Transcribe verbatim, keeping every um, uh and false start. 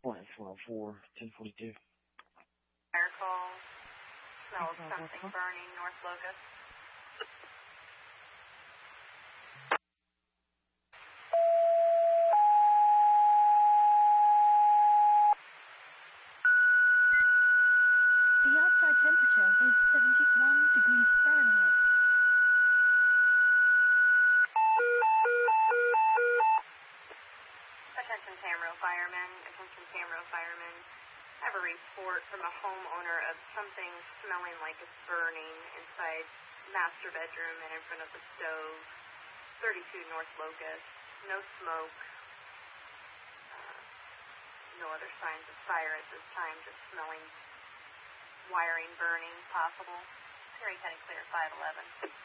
Flight four oh four, ten forty-two. Air call. Smell of something burning, North Locust. The outside temperature is seventy-one degrees Fahrenheit. Attention Tamro firemen, attention Tamro firemen. I have a report from a homeowner of something smelling like it's burning inside master bedroom and in front of the stove. thirty-two North Locust. No smoke. Uh, no other signs of fire at this time, just smelling wiring burning possible. Perry County Clear five eleven.